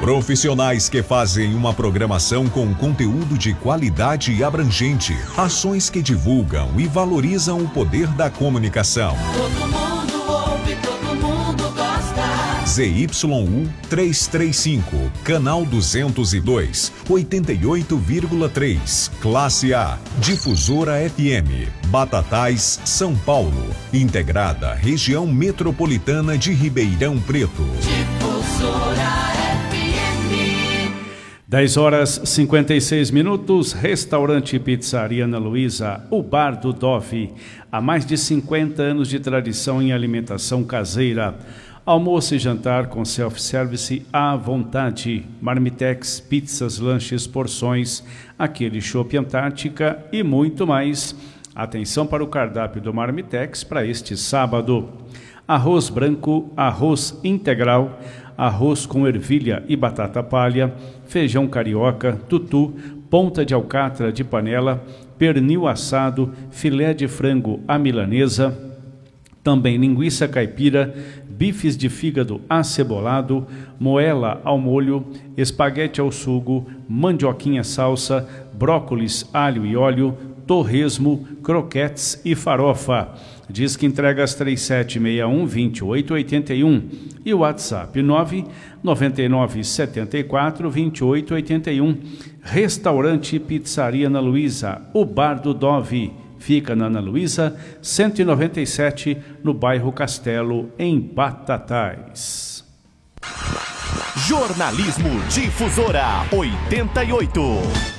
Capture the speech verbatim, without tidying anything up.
Profissionais que fazem uma programação com conteúdo de qualidade e abrangente. Ações que divulgam e valorizam o poder da comunicação. Todo mundo ouve, todo mundo gosta. Z Y U trezentos e trinta e cinco, canal duzentos e dois, oitenta e oito vírgula três, classe A, Difusora F M, Batatais, São Paulo, integrada região metropolitana de Ribeirão Preto. Difusora dez horas e cinquenta e seis minutos, restaurante e pizzaria Ana Luísa, o Bar do Dove. Há mais de cinquenta anos de tradição em alimentação caseira. Almoço e jantar com self-service à vontade. Marmitex, pizzas, lanches, porções, aquele chopp Antártica e muito mais. Atenção para o cardápio do Marmitex para este sábado. Arroz branco, arroz integral, arroz com ervilha e batata palha, feijão carioca, tutu, ponta de alcatra de panela, pernil assado, filé de frango à milanesa, também linguiça caipira, bifes de fígado acebolado, moela ao molho, espaguete ao sugo, mandioquinha salsa, brócolis, alho e óleo, torresmo, croquetes e farofa. Diz que entrega às trinta e sete sessenta e um, vinte e oito oitenta e um e o WhatsApp nove nove nove setenta e quatro, vinte e oito oitenta e um. Restaurante e Pizzaria Ana Luísa, o Bar do Dove. Fica na Ana Luísa, cento e noventa e sete, no bairro Castelo, em Batatais. Jornalismo Difusora oitenta e oito.